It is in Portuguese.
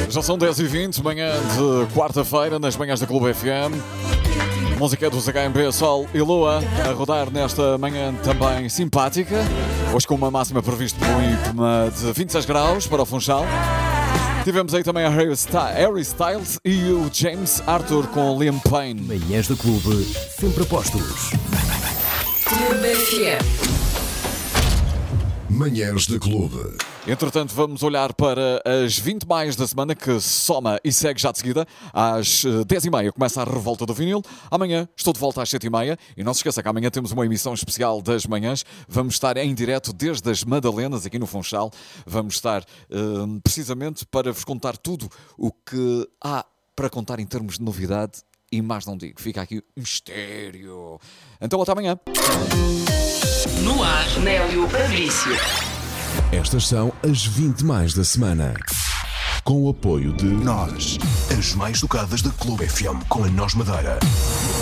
Já são 10h20, manhã de quarta-feira, nas manhãs da Clube FM. Música dos HMB, Sol e Lua, a rodar nesta manhã também simpática. Hoje com uma máxima prevista de 26 graus para o Funchal. Tivemos aí também a Harry Styles e o James Arthur com Liam Payne. Manhãs da Clube, sempre apostos. Clube FM. Manhãs da Clube. Entretanto, vamos olhar para as 20 maias da semana que soma e segue já de seguida. Às 10h30 começa a revolta do vinil. Amanhã estou de volta às 7h30. E não se esqueça que amanhã temos uma emissão especial das manhãs. Vamos estar em direto desde as Madalenas, aqui no Funchal. Vamos estar precisamente para vos contar tudo o que há para contar em termos de novidade. E mais não digo, fica aqui um mistério. Então até amanhã. No ar, Nélio Fabrício. Estas são as 20 mais da semana. Com o apoio de Nós, as mais tocadas da Clube FM com a Nós Madeira.